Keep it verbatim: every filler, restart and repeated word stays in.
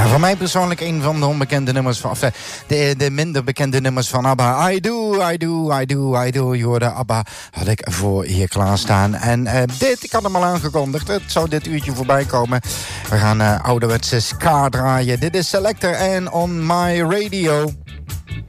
Voor mij persoonlijk een van de onbekende nummers van, of de, de minder bekende nummers van ABBA. I do, I do, I do, I do. Je hoorde ABBA, had ik voor hier klaarstaan. En uh, dit, ik had hem al aangekondigd, het zou dit uurtje voorbij komen. We gaan uh, ouderwetse ska draaien. Dit is Selector en On My Radio.